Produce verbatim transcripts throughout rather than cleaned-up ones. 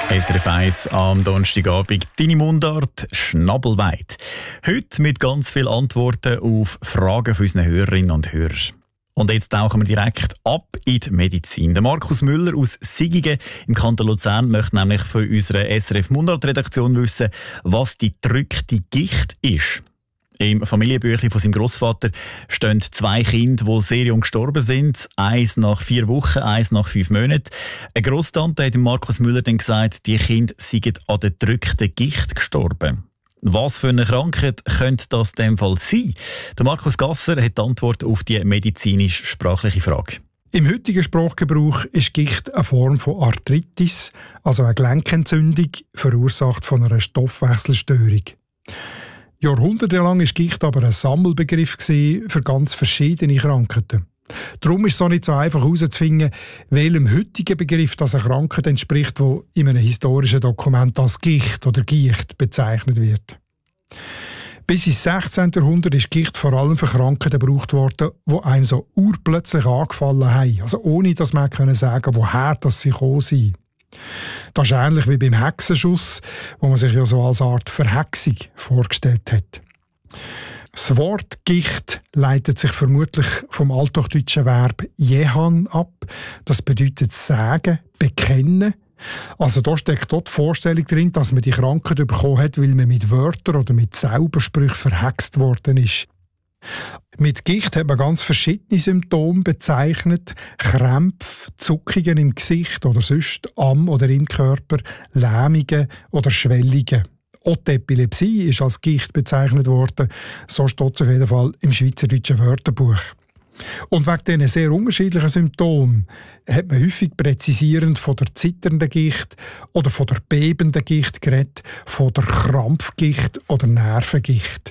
S R F eins am Donnerstagabend. Deine Mundart schnabelweit. Heute mit ganz vielen Antworten auf Fragen von unseren Hörerinnen und Hörern. Und jetzt tauchen wir direkt ab in die Medizin. Der Markus Müller aus Sigigen im Kanton Luzern möchte nämlich von unserer S R F Mundart-Redaktion wissen, was die gedrückte Gicht ist. Im Familienbüchlein von seinem Grossvater stehen zwei Kinder, die sehr jung gestorben sind. Eins nach vier Wochen, eins nach fünf Monaten. Eine Grosstante hat Markus Müller dann gesagt, die Kinder seien an der gedrückten Gicht gestorben. Was für eine Krankheit könnte das in dem Fall sein? Der Markus Gasser hat die Antwort auf die medizinisch-sprachliche Frage. Im heutigen Sprachgebrauch ist Gicht eine Form von Arthritis, also eine Gelenkentzündung, verursacht von einer Stoffwechselstörung. Jahrhundertelang war Gicht aber ein Sammelbegriff für ganz verschiedene Krankheiten. Darum ist es auch nicht so einfach herauszufinden, welchem heutigen Begriff das eine Krankheit entspricht, die in einem historischen Dokument als Gicht oder Gicht bezeichnet wird. Bis ins sechzehnten. Jahrhundert ist Gicht vor allem für Krankheiten gebraucht worden, die einem so urplötzlich angefallen haben. Also ohne, dass man sagen konnte, woher das sie gekommen sind. Das ist ähnlich wie beim Hexenschuss, wo man sich ja so als Art Verhexung vorgestellt hat. Das Wort Gicht leitet sich vermutlich vom althochdeutschen Verb jehan ab. Das bedeutet sagen, bekennen. Also da steckt dort die Vorstellung drin, dass man die Krankheit bekommen hat, weil man mit Wörtern oder mit Zaubersprüchen verhext worden ist. Mit Gicht hat man ganz verschiedene Symptome bezeichnet. Krämpfe, Zuckungen im Gesicht oder sonst am oder im Körper, Lähmungen oder Schwellungen. Auch die Epilepsie ist als Gicht bezeichnet worden. So steht es auf jeden Fall im Schweizerdeutschen Wörterbuch. Und wegen diesen sehr unterschiedlichen Symptomen hat man häufig präzisierend von der zitternden Gicht oder von der bebenden Gicht geredet, von der Krampfgicht oder Nervengicht.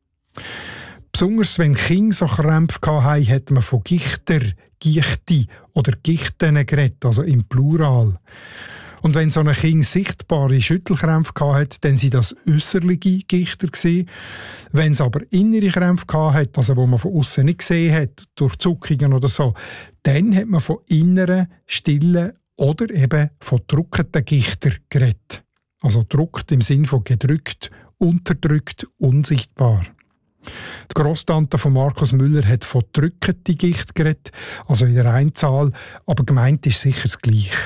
Besonders wenn Kinder so Krämpfe hatten, hat man von Gichter, Gichte oder Gichten geredet, also im Plural. Und wenn so ein Kind sichtbare Schüttelkrämpfe hatte, dann waren das äusserliche Gichter. Wenn es aber innere Krämpfe hatte, also wo man von außen nicht gesehen hat, durch Zuckungen oder so, dann hat man von inneren, stillen oder eben von druckenden Gichter geredet. Also druckt im Sinn von gedrückt, unterdrückt, unsichtbar. Die Grosstante von Markus Müller hat von drückender Gicht geredet, also in der Einzahl, aber gemeint ist sicher das Gleiche.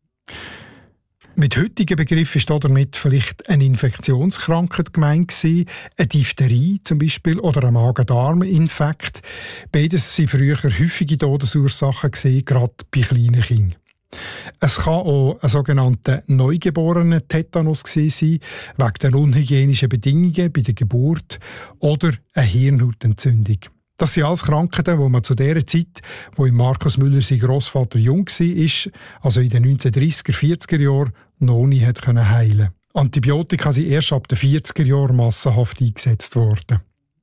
Mit heutigen Begriff ist damit vielleicht eine Infektionskrankheit gemeint gewesen, eine Diphtherie zum Beispiel oder ein Magen-Darm-Infekt. Beides waren früher häufige Todesursachen gewesen, gerade bei kleinen Kindern. Es kann auch ein sogenannter neugeborenen Tetanus sein, wegen den unhygienischen Bedingungen bei der Geburt oder eine Hirnhautentzündung. Das sind alles Krankheiten, die man zu der Zeit, wo Markus Müller sein Grossvater jung war, also in den neunzehnhundertdreissiger, vierziger Jahren, noch nie hat können heilen. Antibiotika sind erst ab den vierziger Jahren massenhaft eingesetzt worden.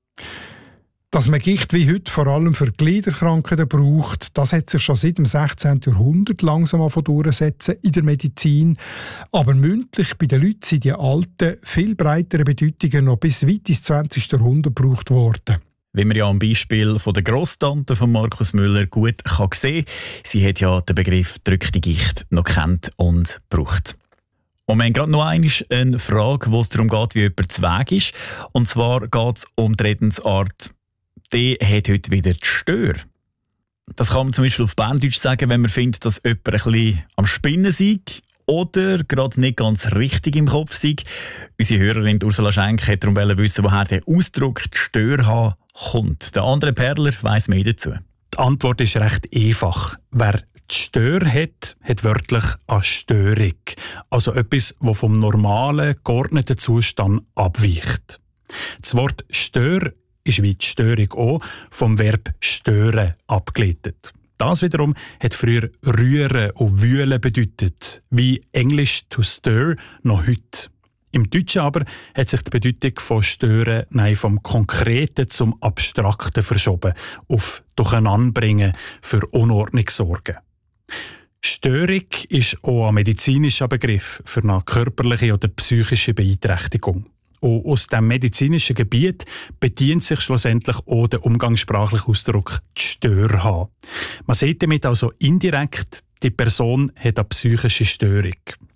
Dass man Gicht wie heute vor allem für Gliederkrankheiten braucht, das hat sich schon seit dem sechzehnten. Jahrhundert langsam durchsetzen in der Medizin. Aber mündlich bei den Leuten sind die alten, viel breiteren Bedeutungen noch bis weit ins zwanzigste. Jahrhundert gebraucht worden. Wie man ja am Beispiel von der Grosstante von Markus Müller gut kann sehen kann, sie hat ja den Begriff «drückte Gicht» noch kennt und braucht. Und wir haben gerade noch eine Frage, wo es darum geht, wie jemand zu Weg ist. Und zwar geht es um die Redensart «Die hat heute wieder die Stör». Das kann man zum Beispiel auf Berndeutsch sagen, wenn man findet, dass jemand ein bisschen am Spinnen ist oder gerade nicht ganz richtig im Kopf ist. Unsere Hörerin Ursula Schenk hat darum wissen, woher der Ausdruck «die Stör» haben kommt. Der andere Perler weiss mehr dazu. Die Antwort ist recht einfach. Wer die Stör hat, hat wörtlich eine Störung. Also etwas, das vom normalen, geordneten Zustand abweicht. Das Wort «Stör» ist wie die Störung auch vom Verb «stören» abgeleitet. Das wiederum hat früher «rühren» und «wühlen» bedeutet, wie Englisch «to stir» noch heute. Im Deutschen aber hat sich die Bedeutung von «stören» nein, vom Konkreten zum Abstrakten verschoben, auf «durcheinanderbringen» für Unordnung sorgen. Störung ist auch ein medizinischer Begriff für eine körperliche oder psychische Beeinträchtigung. Und aus diesem medizinischen Gebiet bedient sich schlussendlich auch der umgangssprachliche Ausdruck «die Stör haben». Man sieht damit also indirekt, die Person hat eine psychische Störung.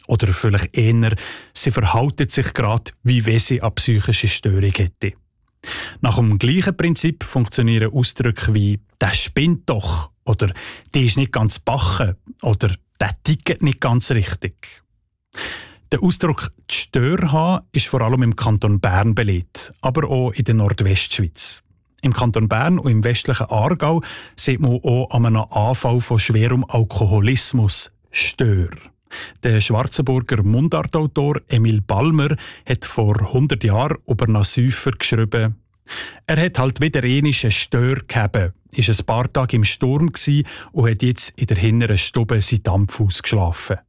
Oder vielleicht eher, sie verhalten sich gerade, wie wenn sie eine psychische Störung hätte. Nach dem gleichen Prinzip funktionieren Ausdrücke wie «der spinnt doch» oder «die ist nicht ganz bachen» oder «der tickt nicht ganz richtig». Der Ausdruck «Gstör haben» ist vor allem im Kanton Bern belegt, aber auch in der Nordwestschweiz. Im Kanton Bern und im westlichen Aargau sieht man auch an einem Anfall von schwerem Alkoholismus «Stör». Der Schwarzenburger Mundartautor Emil Balmer hat vor hundert Jahren über einen Säufer geschrieben: Er hat halt wieder einen Stör gehabt, ist ein paar Tage im Sturm gsi und hat jetzt in der hinteren Stube seinen Dampf ausgeschlafen.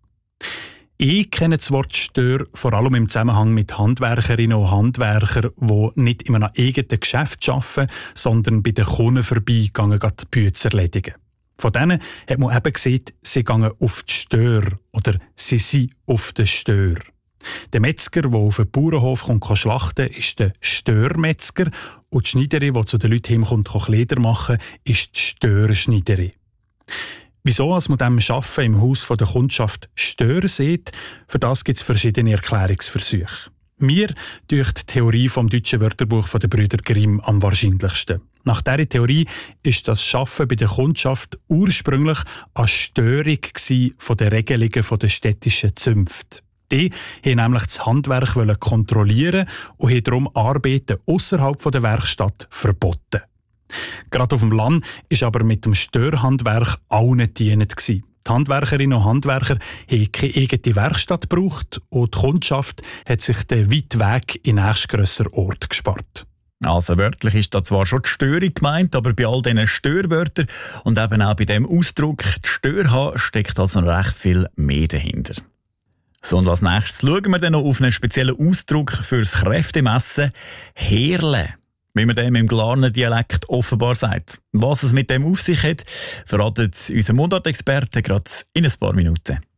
Ich kenne das Wort Stör vor allem im Zusammenhang mit Handwerkerinnen und Handwerkern, die nicht in einem eigenen Geschäft arbeiten, sondern bei den Kunden vorbeigehen, die Bücher erledigen. Von denen hat man eben gesehen, sie gehen auf die Stör oder sie sind auf den Stör. Der Metzger, der auf den Bauernhof kommt, schlachten kann, ist der Störmetzger und die Schneiderin, die zu den Leuten hinkommt, Kleider machen, ist die Störschneiderin. Wieso als man dem Arbeiten im Haus der Kundschaft Stör sieht, für das gibt es verschiedene Erklärungsversuche. Mir durch die Theorie vom deutschen Wörterbuch der Brüder Grimm am wahrscheinlichsten. Nach dieser Theorie ist das Arbeiten bei der Kundschaft ursprünglich eine Störung von den Regelungen der städtischen Zünfte. Die wollten nämlich das Handwerk kontrollieren und haben darum Arbeiten ausserhalb der Werkstatt verboten. Gerade auf dem Land war aber mit dem Störhandwerk allen dienend. Die Handwerkerinnen und Handwerker haben keine eigene Werkstatt gebraucht und die Kundschaft hat sich den weiten Weg in den nächstgrösseren Ort gespart. Also wörtlich ist da zwar schon die Störung gemeint, aber bei all diesen Störwörtern und eben auch bei dem Ausdruck «die Stör haben» steckt also noch recht viel mehr dahinter. So, und als nächstes schauen wir dann noch auf einen speziellen Ausdruck fürs Kräftemessen «Herle», wie man dem im Glarner Dialekt offenbar sagt. Was es mit dem auf sich hat, verratet unser Mundartexperte gerade in ein paar Minuten.